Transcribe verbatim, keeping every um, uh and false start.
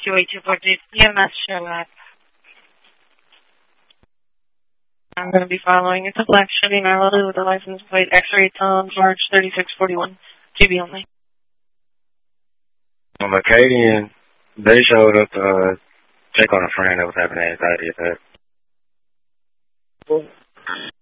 Q A two four three E M S show up. I'm going to be following. It's a black Chevy Malibu with a license plate X-ray Tom March thirty-six forty-one. G B only. On Acadian, they showed up to uh, check on a friend that was having an anxiety attack.